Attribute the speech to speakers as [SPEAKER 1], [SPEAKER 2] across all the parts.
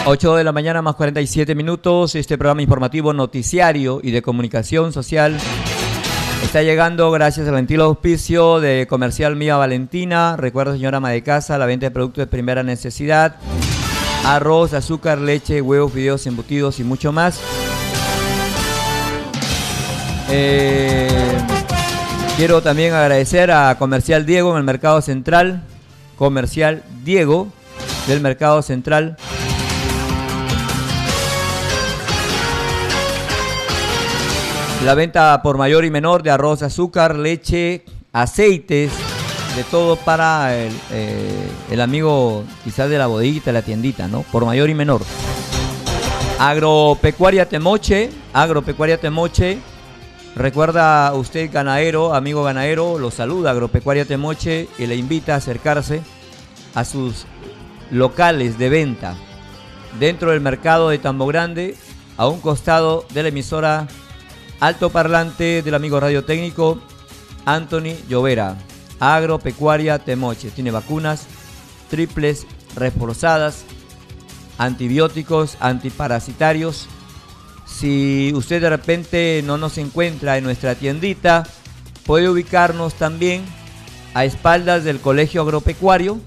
[SPEAKER 1] 8 de la mañana más 47 minutos. Este programa informativo, noticiario y de comunicación social está llegando gracias al gentil auspicio de Comercial Mía Valentina. Recuerda, señora ama de casa, la venta de productos de primera necesidad: arroz, azúcar, leche, huevos, fideos, embutidos y mucho más. Quiero también agradecer a Comercial Diego en el Mercado Central. Comercial Diego del Mercado Central. La venta por mayor y menor de arroz, azúcar, leche, aceites, de todo para el amigo quizás de la bodeguita, de la tiendita, ¿no? Por mayor y menor. Agropecuaria Temoche. Recuerda usted, ganadero, amigo ganadero, lo saluda Agropecuaria Temoche y le invita a acercarse a sus locales de venta dentro del mercado de Tambo Grande, a un costado de la emisora altoparlante del amigo radiotécnico Anthony Llovera. Agropecuaria Temoche tiene vacunas triples reforzadas, antibióticos, antiparasitarios. Si usted de repente no nos encuentra en nuestra tiendita, puede ubicarnos también a espaldas del Colegio Agropecuario,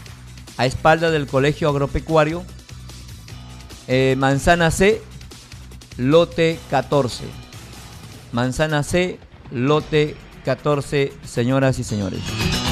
[SPEAKER 1] Manzana C, lote 14. Manzana C, lote 14, señoras y señores.